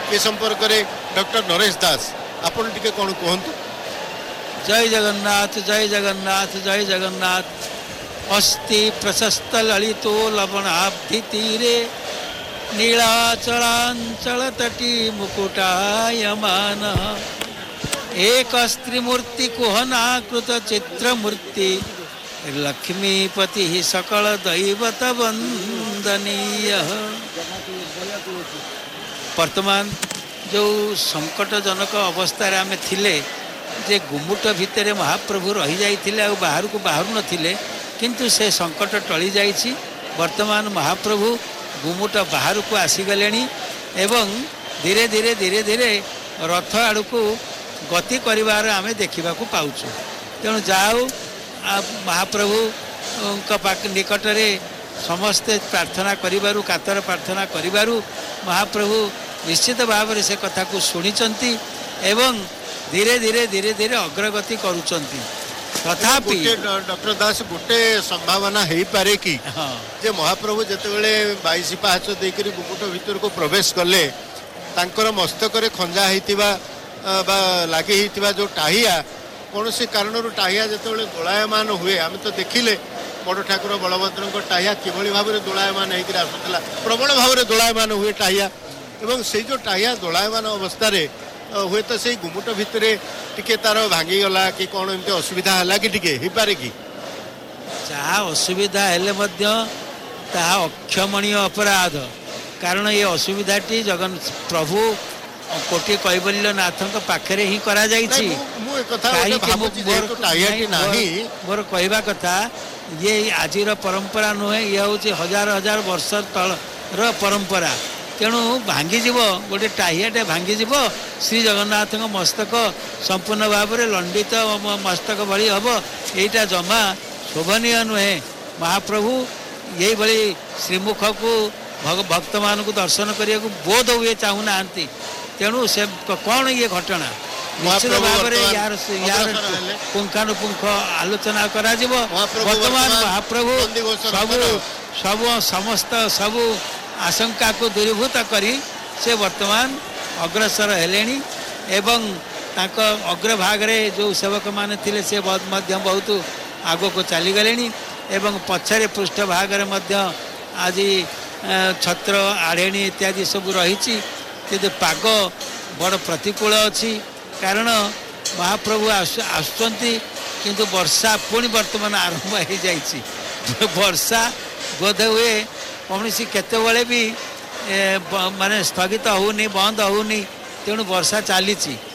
ए संपर्क में डॉक्टर नरेश दास आपण टिके कौन कहतु। जय जगन्नाथ जय जगन्नाथ जय जगन्नाथ। अस्ति प्रशस्त ललितो लवणाब्धि तीरे नीलाचलांचल तटी मुकुटायमान एक स्त्रीमूर्ति कुहनाकृत चित्रमूर्ति लक्ष्मीपति सकल दैवत वंदनीय। वर्तमान जो संकटजनक अवस्था आम थिले जे गुमुट भितर महाप्रभु रही जाइथिले आ बाहर को बाहर नथिले किंतु से संकट टली जाइछि। वर्तमान महाप्रभु गुमुट बाहर को आसीगलेनी एवं धीरे धीरे धीरे धीरे रथ आड़ को गति करिवार आमे देखा पाउछु। तेणु जाऊ महाप्रभु निकट में समस्ते प्रार्थना करिबारु कातर प्रार्थना करिबारु महाप्रभु निश्चित भाव से कथा को शुणिचंती एवं धीरे धीरे धीरे धीरे अग्रगति करुचंती। तथापि डॉक्टर दास गोटे संभावना है पारे कि जे महाप्रभु जेतेबेले 22 पाहाच देकरी गुमुट भीतर को प्रवेश कले तांकर मस्तक रे खंजा हेतिबा बा लागे हेतिबा जो टाहिया कौन से कारण टाहिया जेतेबेले दोलायमान हुए आम तो देखिले बड़ ठाकुर बलभद्र टाहिया किभली भाव में दोलायमान होकर आसुला प्रबल भाव में दोलायमान हुए टाहिया एवं से जो टाहिया दोलायमान अवस्था रे हुए तो से गुमुट भितर टिके तार भांगी गला कि कौन एमती असुविधा है कि टिके ही पारे कि जहाँ असुविधा हेले मध्य ताहा अक्षमणीय अपराध। कारण ये असुविधाटी जगन प्रभु कोटि कैवल्य नाथ पाखरे ही करा जाइछि। मोर कहवा कथा ये आजिर परंपरा नुहे ये हूँ हजार हजार वर्ष तलर परंपरा। तेणु भांगीजीव गोटे टाहियाटे भांगीजीव श्री जगन्नाथ मस्तक संपूर्ण भाव में लंडित मस्तक भली हम यहीटा जमा शोभनीय नुहे। महाप्रभु यही भली श्रीमुख को भक्त मान को दर्शन करने को बोध हुए चाहूना। तेणु से कौन ये घटना निश्चित भाव में यार पुंखानुपुंख आलोचना करा जिवो। वर्तमान महाप्रभु सब सब समस्त सबू आशंका को दूरीभूत करी से वर्तमान अग्रसर हेलेनी एवं तांको अग्रभाग रे जो सेवक माने थिले से बहुत आगो को चली गलेनी एवं पछरे पृष्ठ भाग रे मध्य आज छत्र आड़ेणी इत्यादि सब रही। किंतु पाग बड़ प्रतिकूल अच्छी कारण महाप्रभु आसुचंती किंतु वर्षा पुणी वर्तमान आरंभ हो जाइछि। वर्षा बोध हुए कौन सी केतबले भी माने स्थगित होनी बंद होनी तेणु वर्षा चली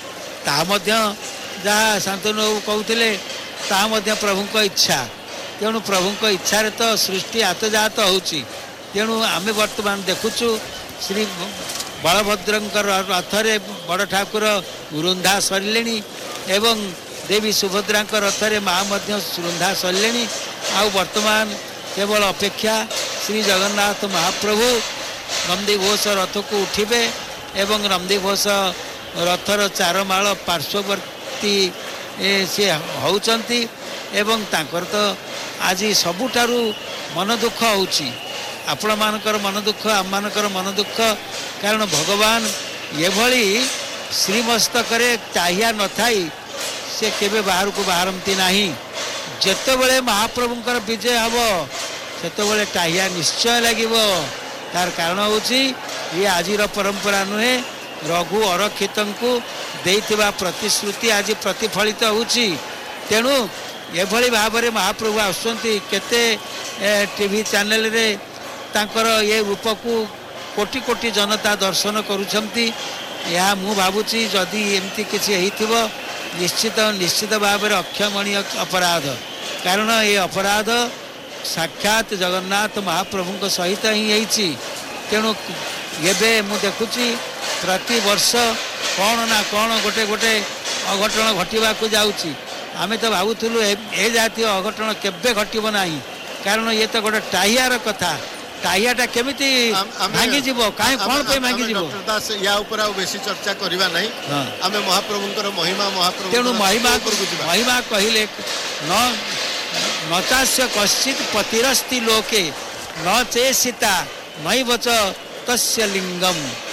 जहाँ शांतनु कहते प्रभु इच्छा। तेणु प्रभु इच्छा तो सृष्टि आतजात होची। तेणु आम वर्तमान देखुचु श्री बलभद्रंकर रथरे बड़ ठाकुर रुंधा सरले एवं देवी सुभद्रा रथरे माँ रुंधा सरले। आ वर्तमान केवल अपेक्षा श्री जगन्नाथ महाप्रभु नंदीघोष रथ को उठिबे एवं नंदीघोष रथर चारमाल पार्श्ववर्ती सी होउचंती एवं तांकर तो आज सबुठारु मन दुख होउची। आपण मानकर मन दुख आम मानकर मन दुख कारण भगवान ये भली श्रीमस्तक टाहिया न थाई से केबे बाहर को बाहरती नहीं। जेतेबेले महाप्रभुंकर विजय हम सेतेबेले टाहिया निश्चय लगिब। तार कारण होची ये आजिर परंपरा नुहे रघु अरक्षित को देइथिबा प्रतिश्रुति आज प्रतिफलित होची। तेणु एभली भाव में महाप्रभु आसुचंती केते टीवी चैनल रे तांकर ये रूप को कोटि कोटि जनता दर्शन करुछंती। या मु भावुची जदि एमती किछि हेइथिबो निश्चित निश्चित भाव में अक्षमणीय अपराध। कारण ये अपराध साक्षात जगन्नाथ महाप्रभु सहित ही होइछि। तेणु एबे मु देखुची प्रति वर्ष कौन ना कौन गोटे गोटे अघटन घटवा को जाउची। आमे तो भावुथुलु ए जातीय अघटन केबे घटिबो नाही। कारण ये तो गोटे टाहियार कथा। टाहियाटा केमिति भांगी जीवो काहे कोन पे भांगी जीवो। डॉक्टर दास या ऊपर आ बेसी चर्चा करबा नाही। आमे महाप्रभुंकर महिमा महाप्रभु तेणु महिमा कहिले न नचास्य कश्चित पतिरस्ति लोके न चेसिता नैव च तस्य लिंगम।